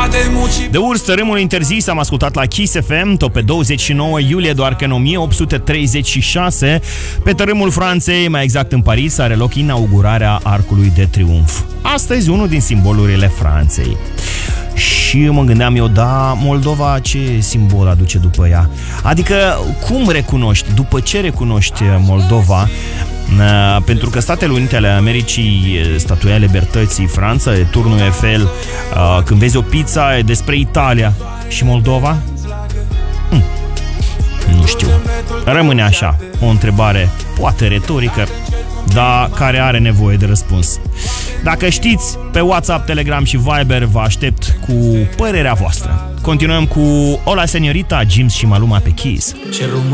De urs, tărâmul interzis, am ascultat la Kiss FM, tot pe 29 iulie, doar că în 1836, pe tărâmul Franței, mai exact în Paris, are loc inaugurarea Arcului de Triunf. Astăzi, unul din simbolurile Franței. Și mă gândeam eu, da, Moldova ce simbol aduce după ea? Adică, cum recunoști, după ce recunoști Moldova? Pentru că Statele Unite ale Americii, Statuia Libertății, Franța, e Turnul Eiffel, când vezi o pizza, e despre Italia. Și Moldova? Nu știu. Rămâne așa, o întrebare poate retorică, dar care are nevoie de răspuns. Dacă știți, pe WhatsApp, Telegram și Viber vă aștept cu părerea voastră. Continuăm cu Hola Señorita, Jims și Maluma pe Kiss.